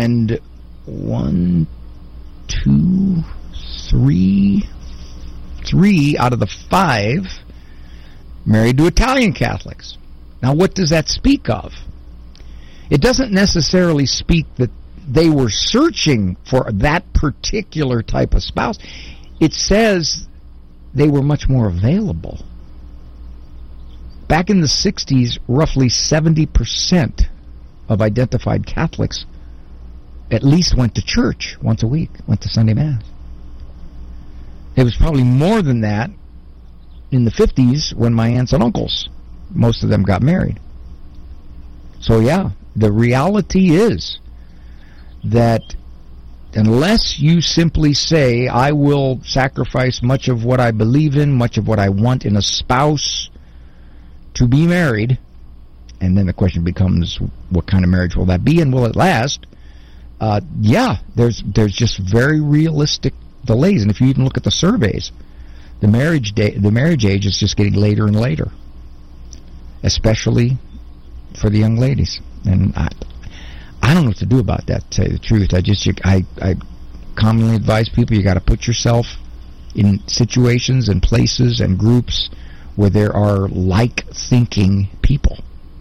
And 1, 2, 3 out of the 5 married to Italian Catholics. Now, what does that speak of? It doesn't necessarily speak that they were searching for that particular type of spouse. It says they were much more available. Back in the 60s, roughly 70% of identified Catholics at least went to church once a week, went to Sunday Mass. It was probably more than that in the 50s when my aunts and uncles, most of them got married. So yeah, the reality is that unless you simply say, I will sacrifice much of what I believe in, much of what I want in a spouse to be married, and then the question becomes, what kind of marriage will that be, and will it last? There's just very realistic delays. And if you even look at the surveys, the marriage age is just getting later and later, especially for the young ladies. And I don't know what to do about that, to tell you the truth. I commonly advise people, you got to put yourself in situations and places and groups where there are like-thinking people.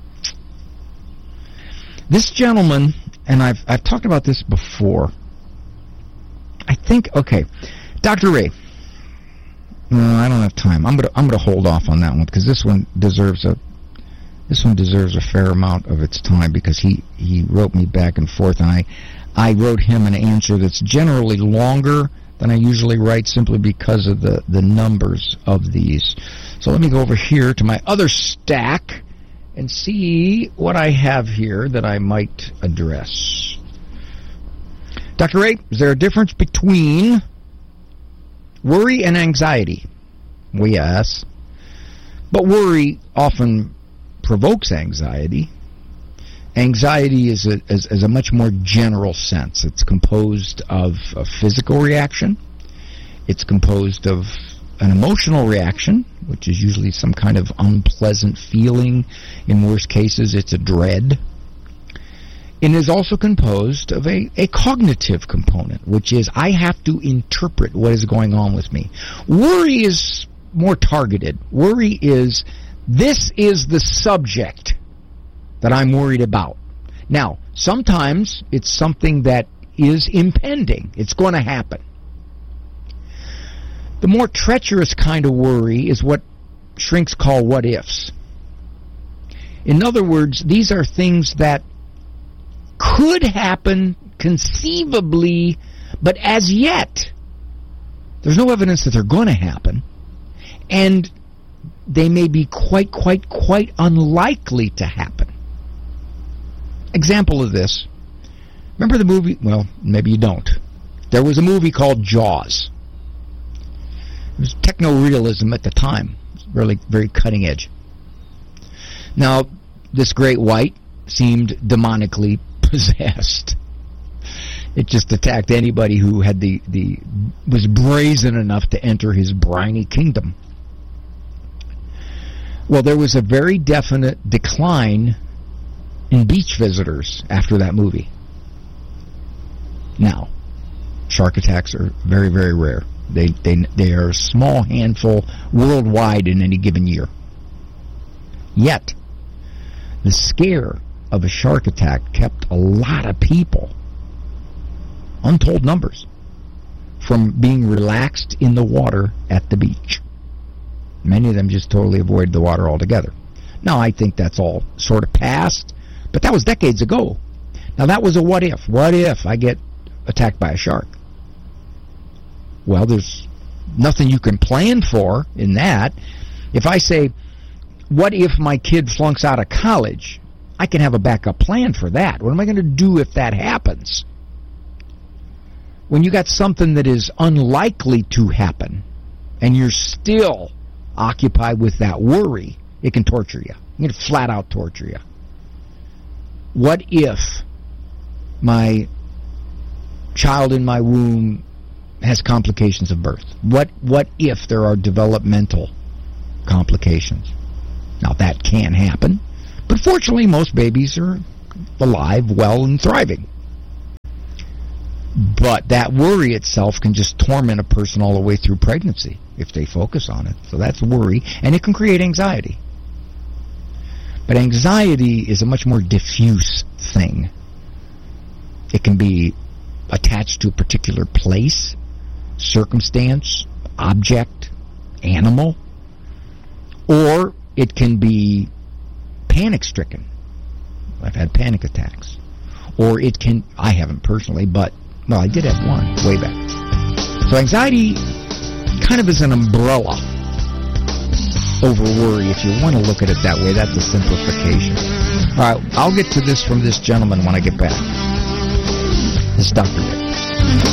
This gentleman, and I've talked about this before. I think, okay, Dr. Ray. No, I don't have time. I'm gonna hold off on that one because this one deserves a fair amount of its time, because he wrote me back and forth, and I wrote him an answer that's generally longer than I usually write, simply because of the numbers of these. So let me go over here to my other stack and see what I have here that I might address. Dr. Ray, is there a difference between worry and anxiety? Well, yes. But worry often provokes anxiety. Anxiety is a much more general sense. It's composed of a physical reaction. It's composed of an emotional reaction, which is usually some kind of unpleasant feeling. In worst cases, it's a dread. It is also composed of a cognitive component, which is I have to interpret what is going on with me. Worry is more targeted. Worry is, this is the subject that I'm worried about. Now, sometimes it's something that is impending. It's going to happen. The more treacherous kind of worry is what shrinks call what-ifs. In other words, these are things that could happen conceivably, but as yet, there's no evidence that they're going to happen, and they may be quite unlikely to happen. Example of this. Remember the movie? Well, maybe you don't. There was a movie called Jaws. It was techno-realism at the time. It was really very cutting edge. Now, this great white seemed demonically possessed. It just attacked anybody who had was brazen enough to enter his briny kingdom. Well, there was a very definite decline in beach visitors after that movie. Now, shark attacks are very, very rare. They are a small handful worldwide in any given year. Yet, the scare of a shark attack kept a lot of people, untold numbers, from being relaxed in the water at the beach. Many of them just totally avoided the water altogether. Now, I think that's all sort of past, but that was decades ago. Now, that was a what if. What if I get attacked by a shark? Well, there's nothing you can plan for in that. If I say, what if my kid flunks out of college? I can have a backup plan for that. What am I going to do if that happens? When you got something that is unlikely to happen, and you're still occupied with that worry, it can torture you. It can flat out torture you. What if my child in my womb has complications of birth? What if there are developmental complications? Now, that can happen, but fortunately most babies are alive, well, and thriving. But that worry itself can just torment a person all the way through pregnancy if they focus on it. So that's worry, and it can create anxiety. But anxiety is a much more diffuse thing. It can be attached to a particular place, circumstance, object, animal, or it can be panic-stricken. I've had panic attacks. Or it can, I haven't personally, but, well, I did have one way back. So anxiety kind of is an umbrella over worry, if you want to look at it that way. That's a simplification. All right, I'll get to this from this gentleman when I get back. This is Dr. Rick.